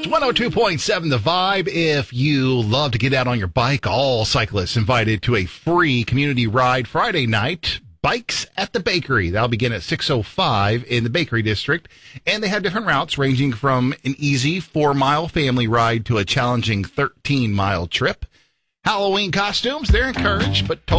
102.7 The Vibe. If you love to get out on your bike, all cyclists invited to a free community ride Friday night. Bikes at the Bakery. That'll begin at 6:05 in the Bakery District. And they have different routes ranging from an easy 4-mile family ride to a challenging 13-mile trip. Halloween costumes, they're encouraged, but